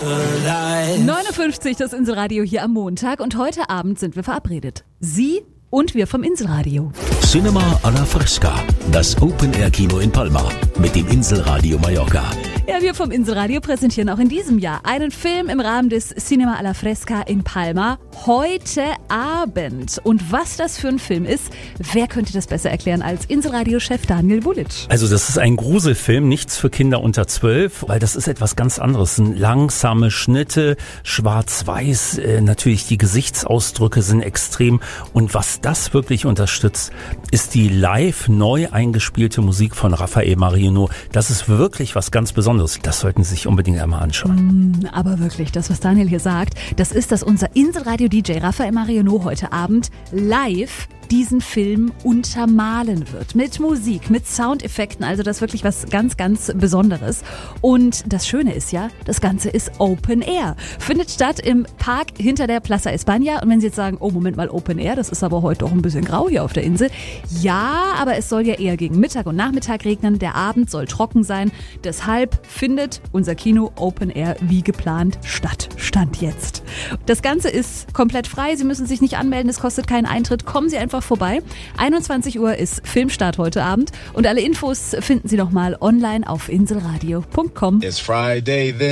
59, das Inselradio hier am Montag, und heute Abend sind wir verabredet. Sie und wir vom Inselradio. Cinema alla Fresca, das Open-Air-Kino in Palma mit dem Inselradio Mallorca. Ja, wir vom Inselradio präsentieren auch in diesem Jahr einen Film im Rahmen des Cinema alla Fresca in Palma heute Abend. Und was das für ein Film ist, wer könnte das besser erklären als Inselradio-Chef Daniel Bulic? Also das ist ein Gruselfilm, nichts für Kinder unter 12, weil das ist etwas ganz anderes. Sind langsame Schnitte, schwarz-weiß, natürlich die Gesichtsausdrücke sind extrem. Und was das wirklich unterstützt, ist die live neu eingespielte Musik von Rafael Mariano. Das ist wirklich was ganz Besonderes. Das sollten Sie sich unbedingt einmal anschauen. Aber wirklich, das, was Daniel hier sagt, das ist, dass unser Inselradio-DJ Rafael Mariano heute Abend live diesen Film untermalen wird. Mit Musik, mit Soundeffekten, also das ist wirklich was ganz, ganz Besonderes. Und das Schöne ist ja, das Ganze ist Open Air. Findet statt im Park hinter der Plaza España. Und wenn Sie jetzt sagen, oh Moment mal, Open Air, das ist aber heute doch ein bisschen grau hier auf der Insel. Ja, aber es soll ja eher gegen Mittag und Nachmittag regnen. Der Abend soll trocken sein. Deshalb findet unser Kino Open Air wie geplant statt. Stand jetzt. Das Ganze ist komplett frei. Sie müssen sich nicht anmelden. Es kostet keinen Eintritt. Kommen Sie einfach vorbei. 21 Uhr ist Filmstart heute Abend. Und alle Infos finden Sie nochmal online auf inselradio.com. It's Friday then.